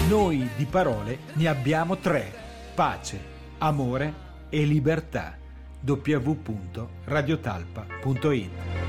Noi di parole ne abbiamo tre: pace, amore e libertà. www.radiotalpa.it